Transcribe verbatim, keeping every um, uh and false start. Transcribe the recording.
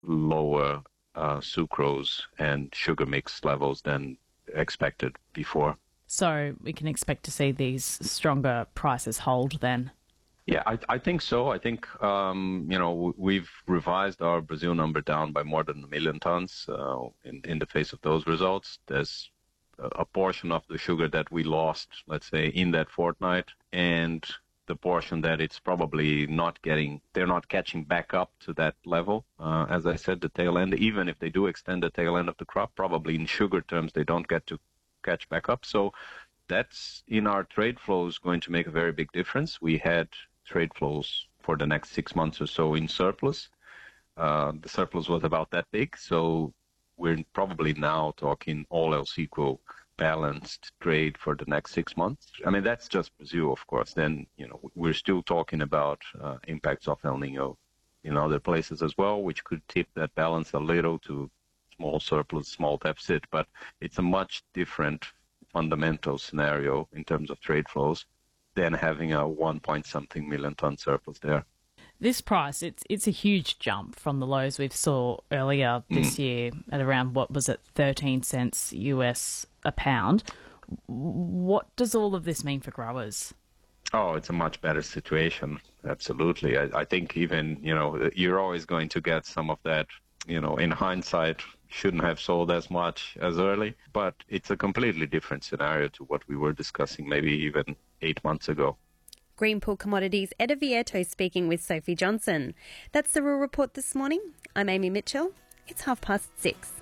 lower uh, sucrose and sugar mix levels than expected before. So we can expect to see these stronger prices hold then? Yeah, I, I think so. I think, um, you know, we've revised our Brazil number down by more than a million tons uh, in, in the face of those results. There's a, a portion of the sugar that we lost, let's say, in that fortnight, and the portion that it's probably not getting, they're not catching back up to that level. Uh, as I said, the tail end, even if they do extend the tail end of the crop, probably in sugar terms, they don't get to catch back up. So that's in our trade flows going to make a very big difference. We had trade flows for the next six months or so in surplus. Uh, the surplus was about that big, so we're probably now talking all else equal, balanced trade for the next six months. I mean, that's just Brazil, of course. Then, you know, we're still talking about uh, impacts of El Nino in other places as well, which could tip that balance a little to small surplus, small deficit, but it's a much different fundamental scenario in terms of trade flows than having a one point something million ton surplus there. This price, it's it's a huge jump from the lows we saw earlier this mm. year at around, what was it, thirteen cents U S a pound. What does all of this mean for growers? Oh, it's a much better situation. Absolutely. I, I think even, you know, you're always going to get some of that, you know, in hindsight, shouldn't have sold as much as early, but it's a completely different scenario to what we were discussing maybe even eight months ago. Greenpool Commodities Eda Vieto speaking with Sophie Johnson. That's the Rural Report this morning. I'm Amy Mitchell. It's half past six.